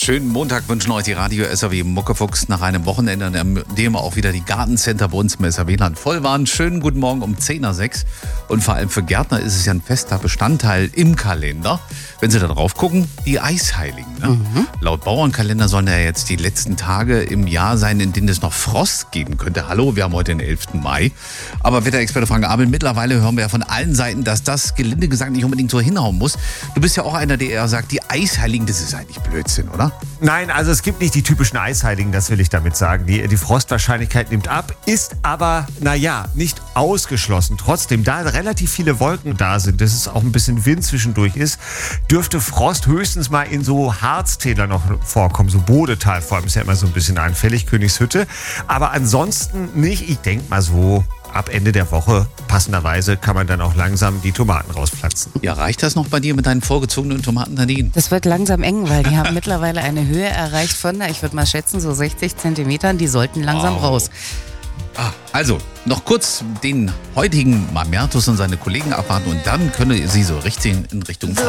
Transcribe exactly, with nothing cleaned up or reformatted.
Schönen Montag wünschen euch die Radio-S R W Muckefuchs nach einem Wochenende, in dem auch wieder die Gartencenter bei uns im S R W-Land voll waren. Schönen guten Morgen um zehn nach sechs. Und vor allem für Gärtner ist es ja ein fester Bestandteil im Kalender. Wenn Sie da drauf gucken, die Eisheiligen. Ne? Mhm. Laut Bauernkalender sollen ja jetzt die letzten Tage im Jahr sein, in denen es noch Frost geben könnte. Hallo, wir haben heute den elften Mai. Aber Wetterexperte Frank Abel, mittlerweile hören wir ja von allen Seiten, dass das gelinde gesagt nicht unbedingt so hinhauen muss. Du bist ja auch einer, der eher sagt, die Eisheiligen, das ist eigentlich Blödsinn, oder? Nein, also es gibt nicht die typischen Eisheiligen, das will ich damit sagen. Die, die Frostwahrscheinlichkeit nimmt ab, ist aber, naja, nicht ausgeschlossen. Trotzdem, da relativ viele Wolken da sind, dass es auch ein bisschen Wind zwischendurch ist, dürfte Frost höchstens mal in so Harztälern noch vorkommen. So Bodetal vor allem ist ja immer so ein bisschen anfällig, Königshütte. Aber ansonsten nicht, ich denke mal so, ab Ende der Woche, passenderweise, kann man dann auch langsam die Tomaten rauspflanzen. Ja, reicht das noch bei dir mit deinen vorgezogenen Tomaten, Nadine? Das wird langsam eng, weil die haben mittlerweile eine Höhe erreicht von, ich würde mal schätzen, so sechzig Zentimetern. Die sollten langsam Wow. raus. Ah, also, noch kurz den heutigen Mamertus und seine Kollegen abwarten und dann können Sie so richtig in Richtung